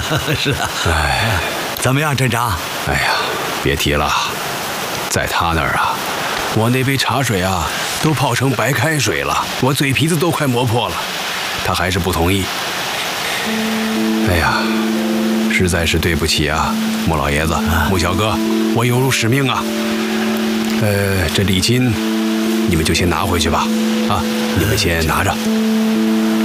是啊。 哎， 怎么样，镇长？ 哎呀，别提了，在他那儿啊，我那杯茶水啊都泡成白开水了，我嘴皮子都快磨破了，他还是不同意。哎呀，实在是对不起啊，穆老爷子、穆小哥，我有辱使命啊。这礼金你们就先拿回去吧，啊，你们先拿着。